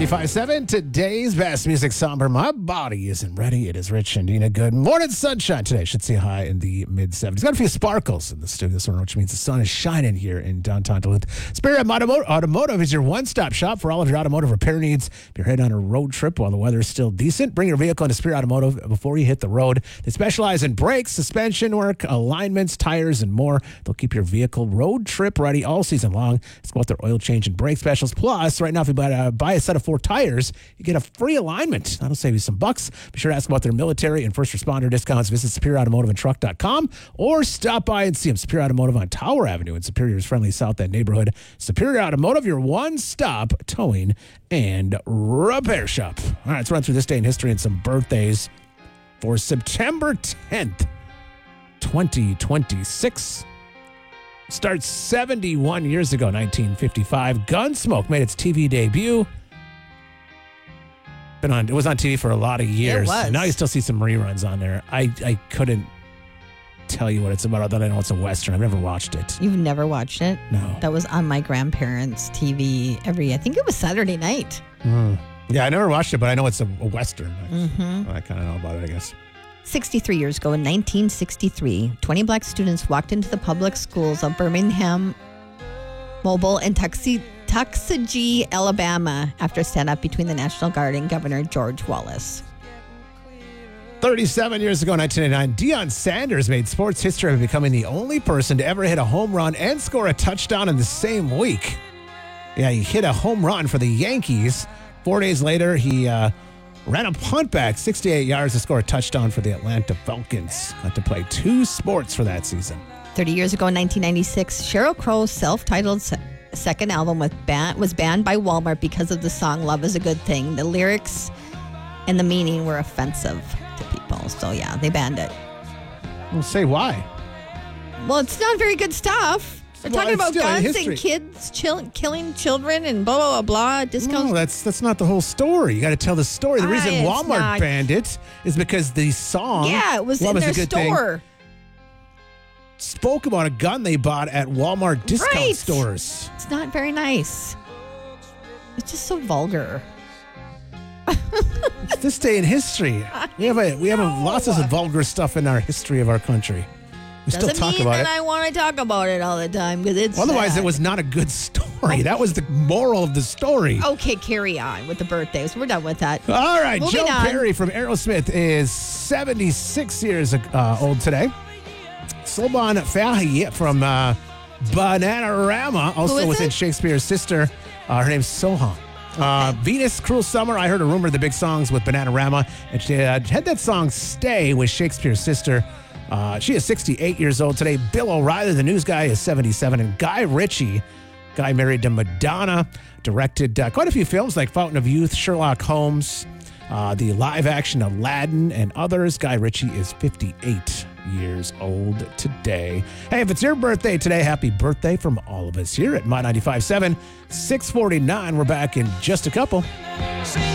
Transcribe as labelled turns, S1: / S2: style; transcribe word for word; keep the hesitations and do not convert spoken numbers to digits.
S1: ninety-five seven, today's best music somber. My body isn't ready. It is Rich and Dina. Good morning, sunshine today. Should see a high in the mid seventies. Got a few sparkles in the studio this morning, which means the sun is shining here in downtown Duluth. Spirit Automotive, Automotive is your one-stop shop for all of your automotive repair needs. If you're heading on a road trip while the weather is still decent, bring your vehicle into Spirit Automotive before you hit the road. They specialize in brakes, suspension work, alignments, tires, and more. They'll keep your vehicle road trip ready all season long. It's about their oil change and brake specials. Plus, right now, if you buy, uh, buy a set of four tires, you get a free alignment. That'll save you some bucks. Be sure to ask about their military and first responder discounts. Visit superior automotive and truck dot com or stop by and see them. Superior Automotive on Tower Avenue in Superior's friendly South End neighborhood. Superior Automotive, your one-stop towing and repair shop. All right, let's run through this day in history and some birthdays for September tenth, twenty twenty-six. Starts seventy-one years ago, nineteen fifty-five. Gunsmoke made its T V debut. Been on, it was on T V for a lot of years.
S2: It was.
S1: Now you still see some reruns on there. I, I couldn't tell you what it's about, other than I know it's a Western. I've never watched it.
S2: You've never watched it?
S1: No.
S2: That was on my grandparents' T V every, I think it was Saturday night.
S1: Mm. Yeah, I never watched it, but I know it's a, a Western.
S2: Mm-hmm.
S1: I kind of know about it, I guess.
S2: sixty-three years ago, in nineteen sixty-three, twenty black students walked into the public schools of Birmingham, Mobile, and Tuxie- Tuckasegee, Alabama, after a standoff between the National Guard and Governor George Wallace.
S1: thirty-seven years ago, nineteen eighty-nine, Deion Sanders made sports history by becoming the only person to ever hit a home run and score a touchdown in the same week. Yeah, he hit a home run for the Yankees. Four days later, he uh, ran a punt back sixty-eight yards to score a touchdown for the Atlanta Falcons. Got to play two sports for that season.
S2: thirty years ago, in nineteen ninety-six, Sheryl Crow's self-titled se- second album with ban- was banned by Walmart because of the song Love is a Good Thing. The lyrics and the meaning were offensive to people. So, yeah, they banned it.
S1: Well, say why.
S2: Well, it's not very good stuff. They're
S1: Well,
S2: talking
S1: it's
S2: about
S1: still in
S2: guns
S1: history.
S2: and kids chill- killing children and blah, blah, blah, blah. Discounts.
S1: No, that's that's not the whole story. You got to tell the story. The
S2: Ah,
S1: reason
S2: it's
S1: Walmart
S2: not.
S1: banned it is because the song
S2: yeah, it was
S1: Love
S2: in
S1: is
S2: their
S1: a Good Thing
S2: store.
S1: spoke about a gun they bought at Walmart discount
S2: Right.
S1: stores.
S2: It's not very nice. It's just so vulgar.
S1: It's this day in history. We have a we have a, lots of vulgar stuff in our history of our country. We
S2: Doesn't
S1: still talk
S2: mean
S1: about
S2: that
S1: it.
S2: I want to talk about it all the time because it's
S1: Otherwise,
S2: sad.
S1: it was not a good story. That was the moral of the story.
S2: Okay, carry on with the birthdays. We're done with that.
S1: All right,
S2: Moving
S1: Joe
S2: on.
S1: Perry from Aerosmith is seventy-six years uh, old today. Sloban Fahy from uh, Bananarama also
S2: is
S1: was in
S2: it?
S1: Shakespeare's sister. Uh, her name's Soha. Uh, Venus, Cruel Summer. I heard a rumor of the big songs with Bananarama, and she uh, had that song Stay with Shakespeare's sister. Uh, she is sixty-eight years old today. Bill O'Reilly, the news guy, is seventy-seven. And Guy Ritchie, guy married to Madonna, directed uh, quite a few films like Fountain of Youth, Sherlock Holmes, uh, the live action Aladdin, and others. Guy Ritchie is fifty-eight years old today. Hey, if it's your birthday today, happy birthday from all of us here at My ninety-five seven, six forty-nine. We're back in just a couple.